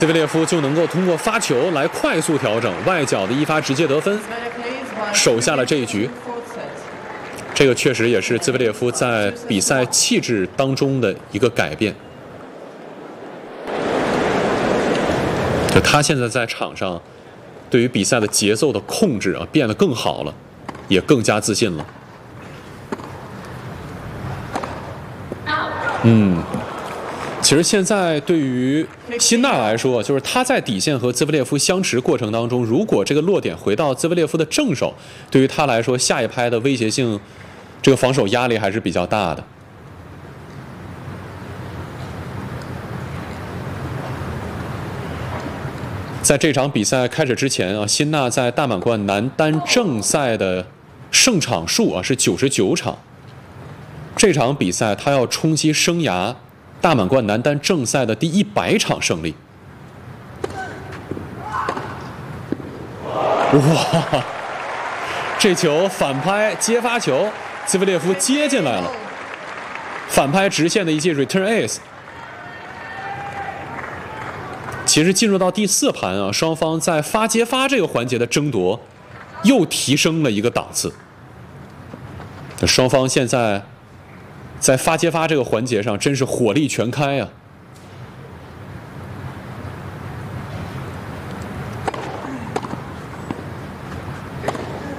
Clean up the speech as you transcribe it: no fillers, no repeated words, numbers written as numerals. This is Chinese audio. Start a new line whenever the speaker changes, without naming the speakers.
兹维列夫就能够通过发球来快速调整外脚的一发直接得分，守下了这一局。这个确实也是兹维列夫在比赛气质当中的一个改变。就他现在在场上，对于比赛的节奏的控制啊，变得更好了，也更加自信了。其实现在对于辛纳来说，就是他在底线和兹维列夫相持过程当中，如果这个落点回到兹维列夫的正手，对于他来说，下一拍的威胁性，这个防守压力还是比较大的。在这场比赛开始之前啊，辛纳在大满贯男单正赛的胜场数啊是99场。这场比赛他要冲击生涯大满贯男单正赛的第100场胜利。哇！这球反拍接发球，兹维列夫接进来了，反拍直线的一记 return ace。其实进入到第4盘啊，双方在发接发这个环节的争夺又提升了一个档次。双方现在在发接发这个环节上真是火力全开啊！